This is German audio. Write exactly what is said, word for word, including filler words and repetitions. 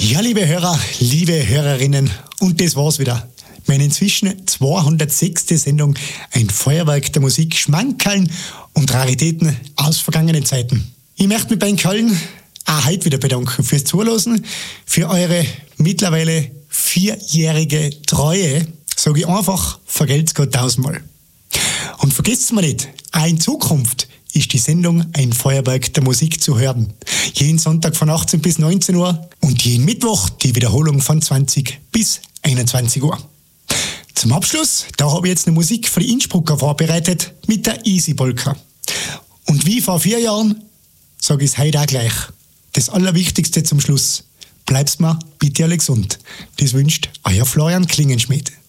Ja, liebe Hörer, liebe Hörerinnen, und das war's wieder. Meine inzwischen zweihundertsechste Sendung, ein Feuerwerk der Musik, Schmankerln und Raritäten aus vergangenen Zeiten. Ich möchte mich bei Ihnen allen auch heute wieder bedanken fürs Zuhören, für eure mittlerweile vierjährige Treue. Sage ich einfach, vergelt's Gott tausendmal. Und vergesst mal nicht, auch in Zukunft ist die Sendung ein Feuerwerk der Musik zu hören. Jeden Sonntag von achtzehn bis neunzehn Uhr und jeden Mittwoch die Wiederholung von zwanzig bis einundzwanzig Uhr. Zum Abschluss, da habe ich jetzt eine Musik für die Innsbrucker vorbereitet mit der Easy Polka. Und wie vor vier Jahren, sage ich es heute auch gleich. Das Allerwichtigste zum Schluss. Bleibst mir bitte alle gesund. Das wünscht euer Florian Klingenschmidt.